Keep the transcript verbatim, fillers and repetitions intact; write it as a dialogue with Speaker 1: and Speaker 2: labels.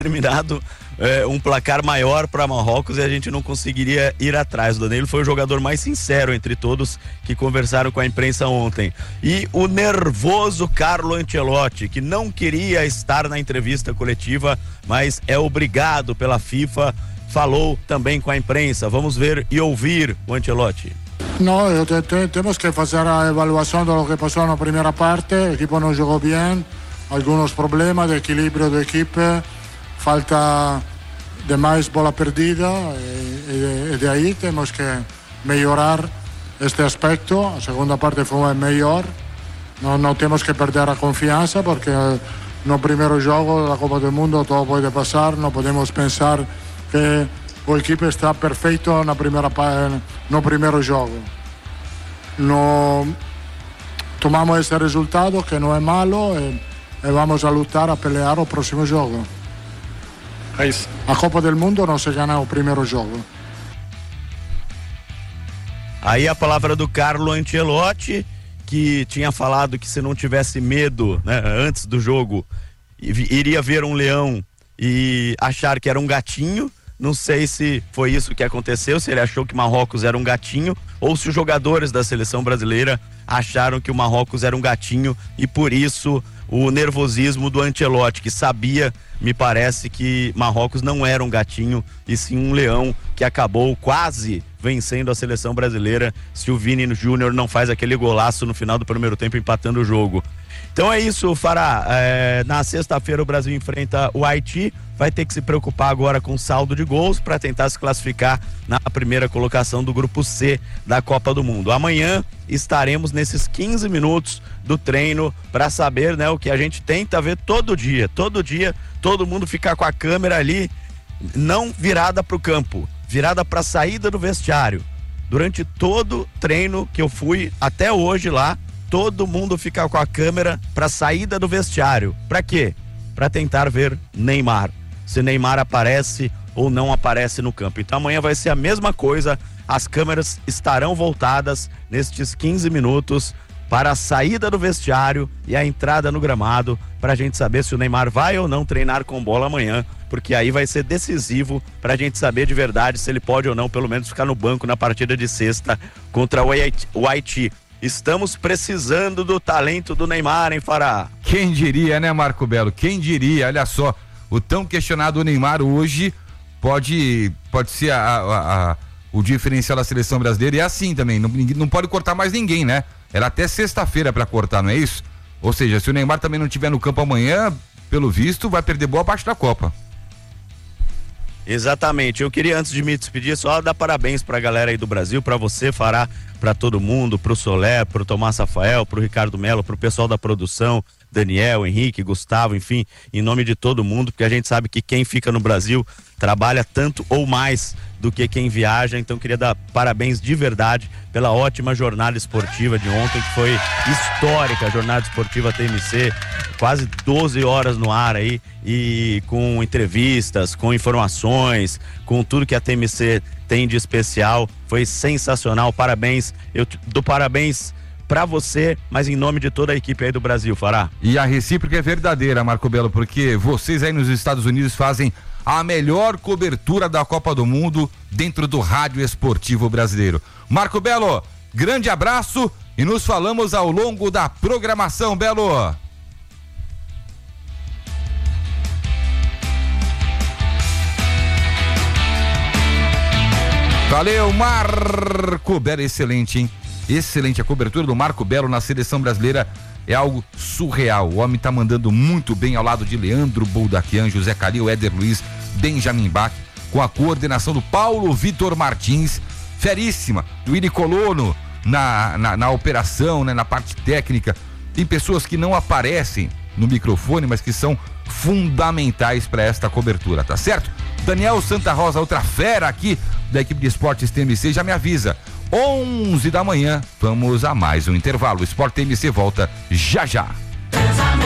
Speaker 1: terminado é, um placar maior para Marrocos e a gente não conseguiria ir atrás. O Danilo foi o jogador mais sincero entre todos que conversaram com a imprensa ontem. E o nervoso Carlo Ancelotti, que não queria estar na entrevista coletiva, mas é obrigado pela FIFA, falou também com a imprensa. Vamos ver e ouvir o Ancelotti.
Speaker 2: No, te, te, temos que fazer a avaliação do que passou na primeira parte. O equipo não jogou bem, alguns problemas de equilíbrio da equipe, falta de mais bola perdida e, e, e de aí temos que melhorar este aspecto. A segunda parte foi melhor, não, não temos que perder a confiança porque no primeiro jogo da Copa do Mundo tudo pode passar, não podemos pensar que o equipe está perfeito na primeira, no primeiro jogo. No, tomamos esse resultado que não é malo e, e vamos a lutar a pelear o próximo jogo. É isso. A Copa do Mundo não se ganha o primeiro jogo.
Speaker 1: Aí a palavra do Carlo Ancelotti, que tinha falado que se não tivesse medo, né, antes do jogo, iria ver um leão e achar que era um gatinho. Não sei se foi isso que aconteceu, se ele achou que Marrocos era um gatinho ou se os jogadores da seleção brasileira acharam que o Marrocos era um gatinho e por isso o nervosismo do Ancelotti, que sabia, me parece, que Marrocos não era um gatinho e sim um leão que acabou quase vencendo a seleção brasileira se o Vini Júnior não faz aquele golaço no final do primeiro tempo empatando o jogo. Então é isso, Fará. É, na sexta-feira o Brasil enfrenta o Haiti, vai ter que se preocupar agora com saldo de gols para tentar se classificar na primeira colocação do grupo C da Copa do Mundo. Amanhã estaremos nesses quinze minutos do treino para saber, né, o que a gente tenta ver todo dia, todo dia, todo mundo ficar com a câmera ali, não virada para o campo, virada para a saída do vestiário. Durante todo treino que eu fui até hoje lá, todo mundo fica com a câmera para saída do vestiário. Para quê? Para tentar ver Neymar. Se Neymar aparece ou não aparece no campo. Então amanhã vai ser a mesma coisa. As câmeras estarão voltadas nestes quinze minutos para a saída do vestiário e a entrada no gramado, para a gente saber se o Neymar vai ou não treinar com bola amanhã, porque aí vai ser decisivo para a gente saber de verdade se ele pode ou não, pelo menos, ficar no banco na partida de sexta contra o Haiti. Estamos precisando do talento do Neymar, hein, Fará?
Speaker 3: Quem diria, né, Marco Belo? Quem diria? Olha só, o tão questionado Neymar hoje pode, pode ser a, a, a, o diferencial da seleção brasileira. E é assim também, não, não pode cortar mais ninguém, né? Era até sexta-feira para cortar, não é isso? Ou seja, se o Neymar também não estiver no campo amanhã, pelo visto, vai perder boa parte da Copa.
Speaker 1: Exatamente. Eu queria, antes de me despedir, só dar parabéns pra galera aí do Brasil, pra você, Fará, pra todo mundo, pro Solé, pro Tomás Rafael, pro Ricardo Melo, pro pessoal da produção, Daniel, Henrique, Gustavo, enfim, em nome de todo mundo, porque a gente sabe que quem fica no Brasil trabalha tanto ou mais do que quem viaja. Então queria dar parabéns de verdade pela ótima jornada esportiva de ontem, que foi histórica, a jornada esportiva T M C, quase doze horas no ar aí, e com entrevistas, com informações, com tudo que a T M C tem de especial. Foi sensacional, parabéns. Eu dou parabéns pra você, mas em nome de toda a equipe aí do Brasil, Fará.
Speaker 3: E a recíproca é verdadeira, Marco Belo, porque vocês aí nos Estados Unidos fazem a melhor cobertura da Copa do Mundo dentro do rádio esportivo brasileiro. Marco Belo, grande abraço e nos falamos ao longo da programação, Belo. Valeu, Marco Belo, excelente, hein? Excelente, a cobertura do Marco Belo na seleção brasileira é algo surreal. O homem tá mandando muito bem ao lado de Leandro Boldaquian, José Calil, Éder Luiz, Benjamin Bach, com a coordenação do Paulo Vitor Martins, feríssima, do Iri Colono na, na, na operação, né, na parte técnica. Tem pessoas que não aparecem no microfone, mas que são fundamentais para esta cobertura, tá certo? Daniel Santa Rosa, outra fera aqui da equipe de esportes T M C, já me avisa. onze da manhã, vamos a mais um intervalo. O Sport T M C volta já já.